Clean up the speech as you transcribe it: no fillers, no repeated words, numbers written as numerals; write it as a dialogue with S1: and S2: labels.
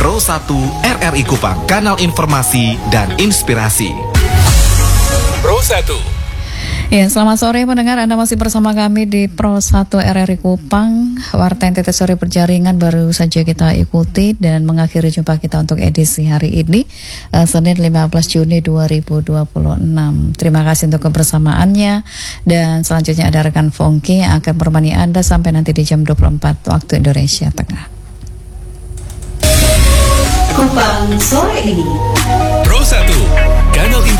S1: Pro 1 RRI Kupang, kanal informasi dan inspirasi. Pro 1.
S2: Ya, selamat sore pendengar, Anda masih bersama kami di Pro 1 RRI Kupang. Warta NTT Sore Berjaringan baru saja kita ikuti dan mengakhiri jumpa kita untuk edisi hari ini, Senin 15 Juni 2026. Terima kasih untuk kebersamaannya, dan selanjutnya ada rekan Fongki yang akan menemani Anda sampai nanti di jam 24 waktu Indonesia Tengah.
S3: Kupang sore ini.
S1: Pro 1, kanal informasi